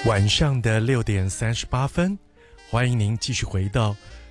晚上的6:38，欢迎您继续回到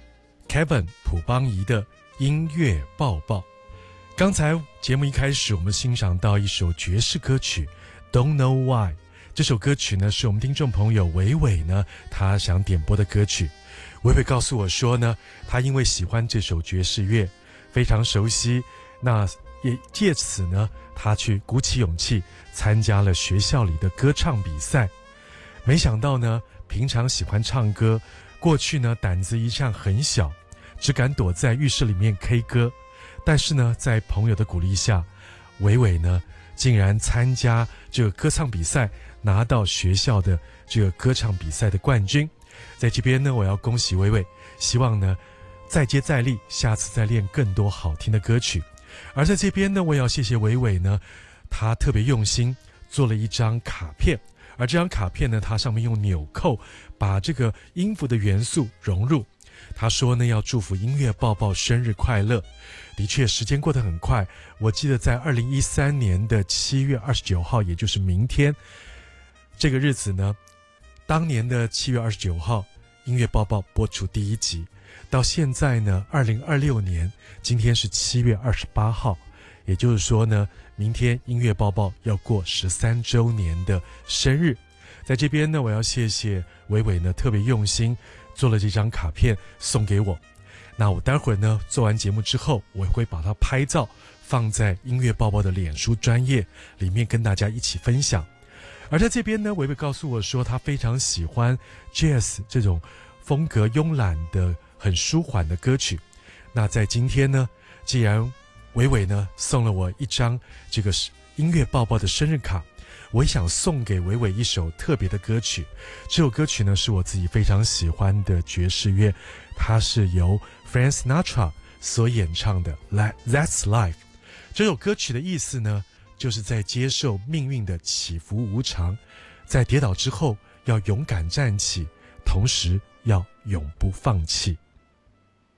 Kevin 朴邦仪的音乐报报。刚才节目一开始，我们欣赏到一首爵士歌曲 Don't Know Why。 这首歌曲呢，是我们听众朋友伟伟呢他想点播的歌曲。伟伟告诉我说呢，他因为喜欢这首爵士乐，非常熟悉，那也借此呢，他去鼓起勇气参加了学校里的歌唱比赛。没想到呢，平常喜欢唱歌，过去呢胆子一向很小，只敢躲在浴室里面 K 歌。但是呢，在朋友的鼓励下，伟伟呢竟然参加这个歌唱比赛，拿到学校的这个歌唱比赛的冠军。在这边呢，我要恭喜伟伟，希望呢再接再厉，下次再练更多好听的歌曲。而在这边呢，我也要谢谢伟伟呢，他特别用心做了一张卡片，而这张卡片呢，它上面用纽扣把这个音符的元素融入。他说呢，要祝福音乐报报生日快乐。的确，时间过得很快，我记得在2013年的7月29号，也就是明天这个日子呢，当年的7月29号，音乐报报播出第一集。到现在呢，2026年，今天是7月28号，也就是说呢，明天音乐报报要过13周年的生日。在这边呢，我要谢谢伟伟呢，特别用心做了这张卡片送给我。那我待会儿呢，做完节目之后，我会把它拍照放在音乐报报的脸书专页里面跟大家一起分享。而在这边呢，伟伟告诉我说，他非常喜欢 Jazz 这种风格慵懒的很舒缓的歌曲。那在今天呢，既然伟伟呢送了我一张这个音乐报报的生日卡，我也想送给伟伟一首特别的歌曲。这首歌曲呢，是我自己非常喜欢的爵士乐，它是由 Frank Sinatra 所演唱的 That's Life。 这首歌曲的意思呢，就是在接受命运的起伏无常，在跌倒之后要勇敢站起，同时要永不放弃。